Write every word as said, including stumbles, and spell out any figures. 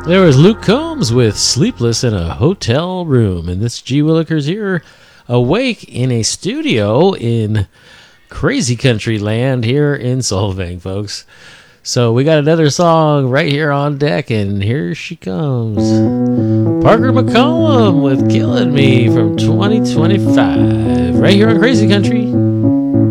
There was Luke Combs with Sleepless in a Hotel Room. And this G. Willikers here, awake in a studio in crazy country land here in Solvang, folks. So we got another song right here on deck, and here she comes. Parker McCollum with Killing Me from twenty twenty-five. Right here on Crazy Country.